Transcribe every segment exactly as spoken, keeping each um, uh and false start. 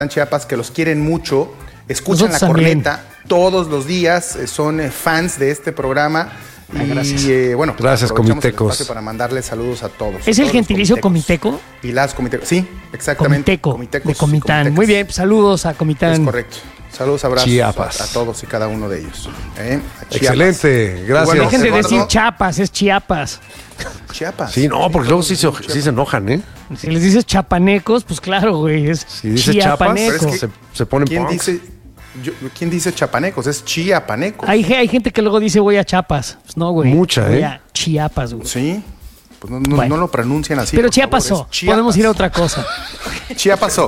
Chiapas, que los quieren mucho, escuchan Nosotros La también. Corneta todos los días, eh, son eh, fans de este programa. Ah, y gracias. eh, bueno, Gracias, aprovechamos el comitecos. espacio para mandarles saludos a todos. a ¿Es todos el los gentilicio comitecos. comiteco? Y las comitecos, sí, exactamente. Comiteco, Comitecos de y Comitán. comitecas. Muy bien, saludos a Comitán. Es correcto. Saludos, abrazos Chiapas. a, a todos y cada uno de ellos. ¿eh? A Chiapas. Excelente, gracias. Bueno, Dejen de Eduardo. decir Chiapas, es Chiapas. Chiapas. Sí, no, porque luego sí se, sí se enojan, ¿eh? Si les dices chapanecos, pues claro, güey, es Si dices chapas, chiapaneco. Pero es que- se, se ponen ¿Quién punk. dice, yo- ¿Quién dice chapanecos? Es chiapanecos. Hay, ge- hay gente que luego dice voy a Chiapas. Pues no, güey. Mucha, voy ¿eh? a Chiapas, güey. Sí. Pues no, no- Bueno. no lo pronuncian así. Pero por Chiapas favor, pasó. es Chiapas. Podemos ir a otra cosa. Chiapasó.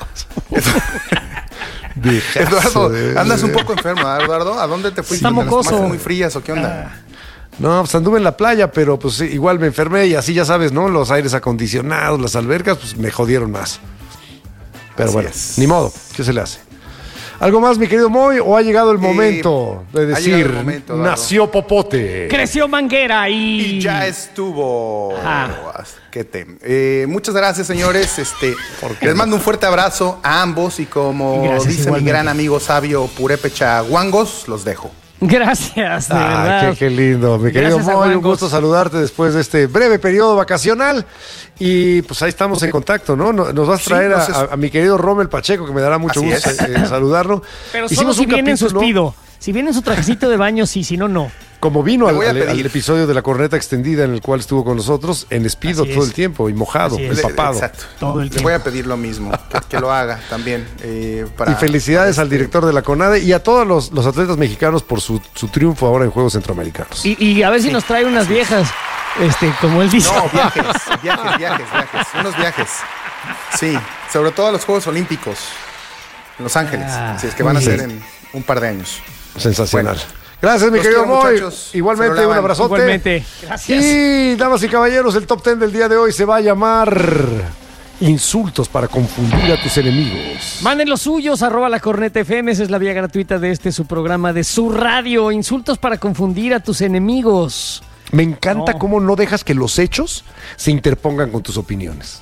Eduardo, de- andas un poco enfermo, ¿eh, Eduardo? ¿A dónde te fuiste? Está ¿Te las mocoso. tomaste muy frías o qué onda? No, pues anduve en la playa, pero pues sí, igual me enfermé y así ya sabes, ¿no? Los aires acondicionados, las albercas, pues me jodieron más. Pero Así bueno, es. ni modo, ¿qué se le hace? ¿Algo más, mi querido Moy? ¿O ha llegado el Eh, momento de ha llegado decir, el momento, Eduardo. nació Popote? Creció Manguera y... Y ya estuvo. Ajá. Qué tem- eh, muchas gracias, señores. Este, les mando un fuerte abrazo a ambos y como Gracias, dice igualmente. mi gran amigo sabio Purépecha Guangos, los dejo. Gracias, de Ah, verdad. qué, qué lindo, mi querido Gracias a Moy, un Juangos. gusto saludarte después de este breve periodo vacacional y pues ahí estamos en contacto, ¿no? Nos nos vas a Sí, traer a, nos es- a- a mi querido Rommel Pacheco, que me dará mucho Así gusto es. eh, saludarlo. Pero solo Hicimos si un viene en su capítulo, espido. Si viene en su trajecito de baño, sí, si no, no. como vino Le al, voy a al- pedir. al episodio de la corneta extendida en el cual estuvo con nosotros, en espido Así todo es. el tiempo y mojado, Así es. empapado. Exacto. Todo el Le tiempo. voy a pedir lo mismo, que, que lo haga también. eh, para, Y felicidades para al este- director de la CONADE y a todos los, los atletas mexicanos por su, su triunfo ahora en Juegos Centroamericanos. Y, y a ver si nos trae unas viejas, este, como él dice. No, viajes, viajes, viajes, viajes. Unos viajes. Sí, sobre todo a los Juegos Olímpicos en Los Ángeles. Ah, si es que van a muy ser bien. en un par de años. Sensacional. Bueno. Gracias, mi Los querido quiero, Moy. muchachos. Igualmente, Se lo un lavan. abrazote. Igualmente. Gracias. Y, damas y caballeros, el top ten del día de hoy se va a llamar Insultos para confundir a tus enemigos. Manden los suyos, arroba la corneta F M, esa es la vía gratuita de este su programa de su radio. Insultos para confundir a tus enemigos. Me encanta No. cómo no dejas que los hechos se interpongan con tus opiniones.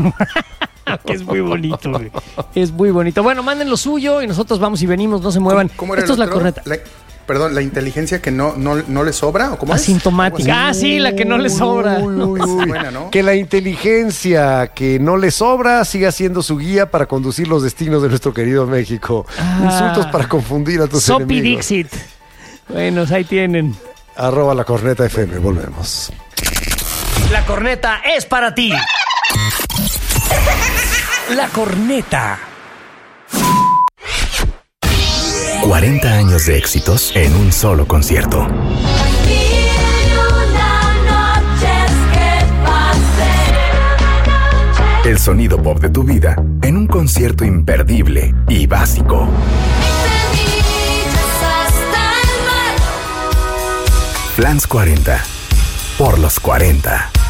Que es muy bonito, güey. Es muy bonito. Bueno, manden lo suyo y nosotros vamos y venimos, no se muevan. ¿Cómo era Esto es el la otro? corneta. La- perdón, la inteligencia que no, no, no le sobra, ¿o cómo es? Asintomática. Ah, sí, la que no le sobra. Uy, uy, Esa es uy. buena, ¿no? Que la inteligencia que no le sobra siga siendo su guía para conducir los destinos de nuestro querido México. Ah. Insultos para confundir a tus Sopi enemigos. Dixit. Bueno, ahí tienen. Arroba la corneta F M. Volvemos. La corneta es para ti. La corneta. cuarenta años de éxitos en un solo concierto. El sonido pop de tu vida en un concierto imperdible y básico. Flans cuarenta. Por los cuarenta.